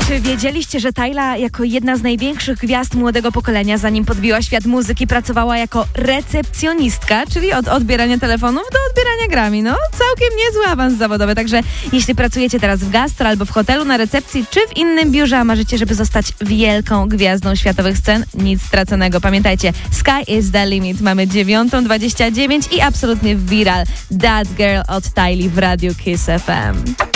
Czy wiedzieliście, że Tyla jako jedna z największych gwiazd młodego pokolenia, zanim podbiła świat muzyki, pracowała jako recepcjonistka, czyli od odbierania telefonów do odbierania Grammy. No, całkiem niezły awans zawodowy. Także jeśli pracujecie teraz w gastro albo w hotelu na recepcji, czy w innym biurze, a marzycie, żeby zostać wielką gwiazdą światowych scen, nic straconego. Pamiętajcie, sky is the limit. Mamy 9:29 i absolutnie viral That Girl od Tyli w Radiu Kiss FM.